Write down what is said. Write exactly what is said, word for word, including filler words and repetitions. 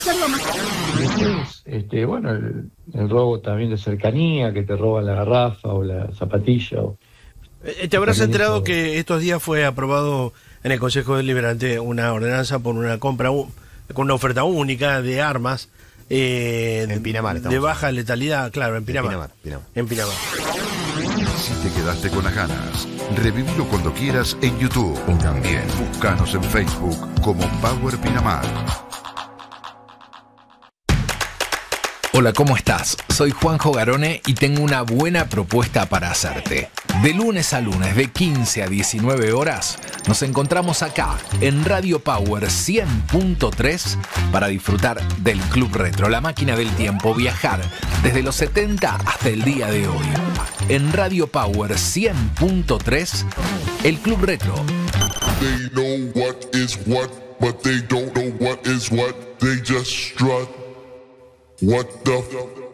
Después, este, bueno, el, el robo también de cercanía, que te roban la garrafa o la zapatilla. O, Eh, Te habrás también enterado eso. que estos días fue aprobado en el Consejo Deliberante una ordenanza por una compra u- con una oferta única de armas eh, En Pinamar de estamos. baja letalidad, claro, en Pinamar. Pinamar, Pinamar. En Pinamar. Si te quedaste con las ganas, revivilo cuando quieras en YouTube o también búscanos en Facebook como Power Pinamar. Hola, ¿cómo estás? Soy Juanjo Garone y tengo una buena propuesta para hacerte. De lunes a lunes, de quince a diecinueve horas, nos encontramos acá en Radio Power cien punto tres para disfrutar del Club Retro, la máquina del tiempo, viajar desde los setenta hasta el día de hoy. En Radio Power cien punto tres, el Club Retro. They know what is what, but they don't know what is what. They just strut. What the f-